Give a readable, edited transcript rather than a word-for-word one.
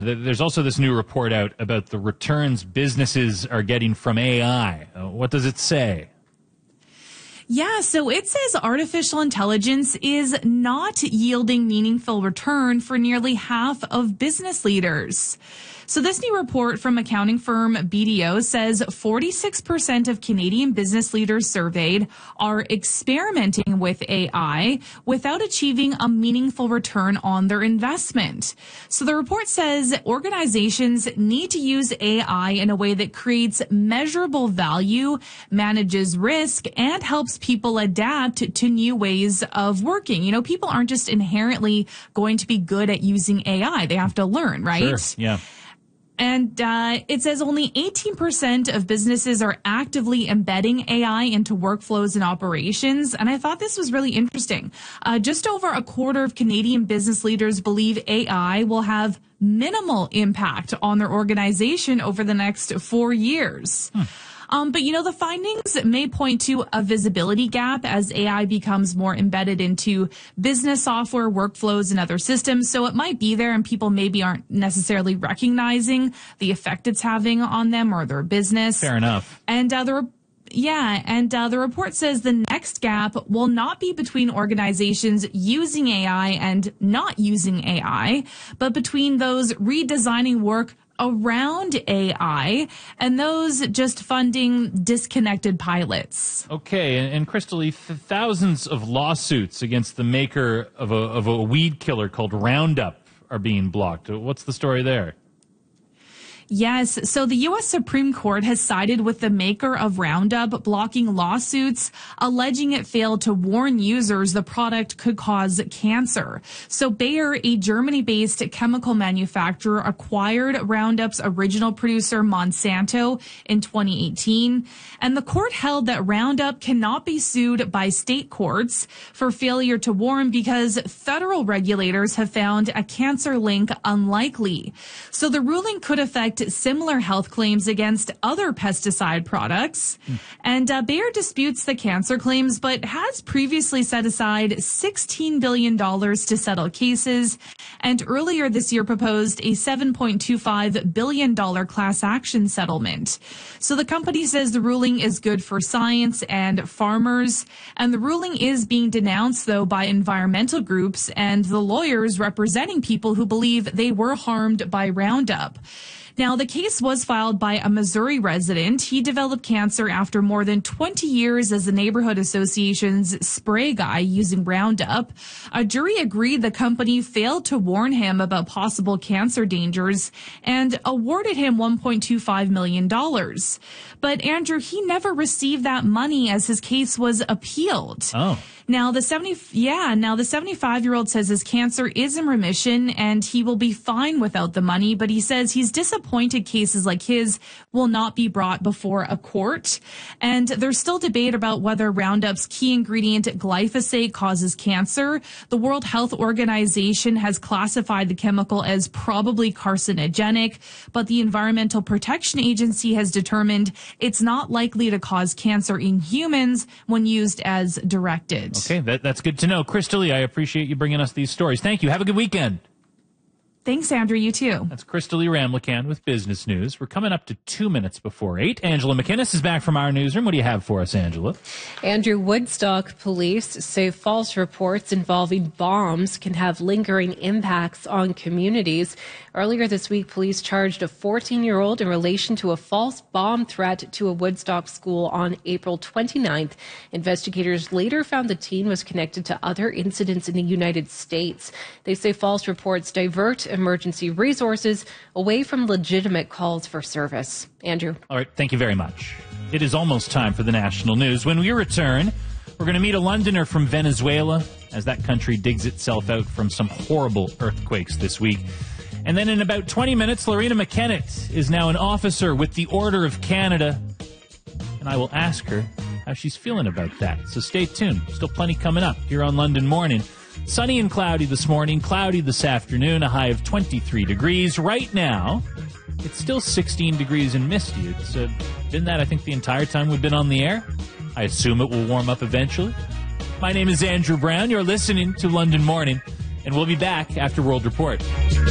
There's also this new report out about the returns businesses are getting from AI. What does it say? Yeah, so it says artificial intelligence is not yielding meaningful return for nearly half of business leaders. So this new report from accounting firm BDO says 46% of Canadian business leaders surveyed are experimenting with AI without achieving a meaningful return on their investment. So the report says organizations need to use AI in a way that creates measurable value, manages risk, and helps people adapt to new ways of working. You know, people aren't just inherently going to be good at using AI. They have to learn, right? Sure, yeah. And it says only 18% of businesses are actively embedding AI into workflows and operations. And I thought this was really interesting. Just over a quarter of Canadian business leaders believe AI will have minimal impact on their organization over the next 4 years. But, you know, the findings may point to a visibility gap as AI becomes more embedded into business software, workflows, and other systems. So it might be there and people maybe aren't necessarily recognizing the effect it's having on them or their business. Fair enough. And the report says the next gap will not be between organizations using AI and not using AI, but between those redesigning work around AI and those just funding disconnected pilots. Okay, and Crystal, thousands of lawsuits against the maker of a weed killer called Roundup are being blocked. What's the story there? Yes. So the U.S. Supreme Court has sided with the maker of Roundup, blocking lawsuits alleging it failed to warn users the product could cause cancer. So Bayer, a Germany-based chemical manufacturer, acquired Roundup's original producer, Monsanto, in 2018. And the court held that Roundup cannot be sued by state courts for failure to warn because federal regulators have found a cancer link unlikely. So the ruling could affect similar health claims against other pesticide products. And Bayer disputes the cancer claims, but has previously set aside $16 billion to settle cases. And earlier this year proposed a $7.25 billion class action settlement. So the company says the ruling is good for science and farmers. And the ruling is being denounced, though, by environmental groups and the lawyers representing people who believe they were harmed by Roundup. Now, the case was filed by a Missouri resident. He developed cancer after more than 20 years as the neighborhood association's spray guy using Roundup. A jury agreed the company failed to warn him about possible cancer dangers and awarded him $1.25 million. But Andrew, he never received that money as his case was appealed. Oh. Now the 75-year-old says his cancer is in remission and he will be fine without the money, but he says he's disappointed cases like his will not be brought before a court. And there's still debate about whether Roundup's key ingredient glyphosate causes cancer. The World Health Organization has classified the chemical as probably carcinogenic, but the Environmental Protection Agency has determined it's not likely to cause cancer in humans when used as directed. Okay, that's good to know. Crystal Lee, I appreciate you bringing us these stories. Thank you. Have a good weekend. Thanks, Andrew. You too. That's Crystal Lee Ramlakan with Business News. We're coming up to 2 minutes before 8. Angela McInnes is back from our newsroom. What do you have for us, Angela? Andrew, Woodstock police say false reports involving bombs can have lingering impacts on communities. Earlier this week, police charged a 14-year-old in relation to a false bomb threat to a Woodstock school on April 29th. Investigators later found the teen was connected to other incidents in the United States. They say false reports divert emergency resources away from legitimate calls for service. Andrew. All right. Thank you very much. It is almost time for the national news. When we return, we're going to meet a Londoner from Venezuela as that country digs itself out from some horrible earthquakes this week. And then in about 20 minutes, Lorena McKennett is now an officer with the Order of Canada. And I will ask her how she's feeling about that. So stay tuned. Still plenty coming up here on London Morning. Sunny and cloudy this morning, cloudy this afternoon, a high of 23 degrees. Right now, it's still 16 degrees and misty. It's been that, I think, the entire time we've been on the air. I assume it will warm up eventually. My name is Andrew Brown. You're listening to London Morning, and we'll be back after World Report.